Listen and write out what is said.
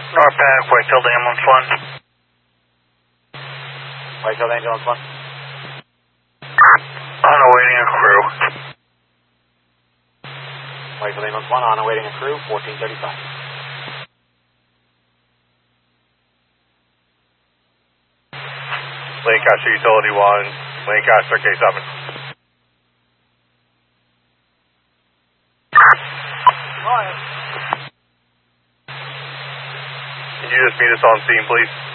North Pack, Wakefield Ambulance 1. Wakefield Ambulance 1. On awaiting a crew. Wakefield Ambulance 1, on awaiting a crew, 1435. Lancaster Utility 1, Lancaster K7. Can you just meet us on scene, please?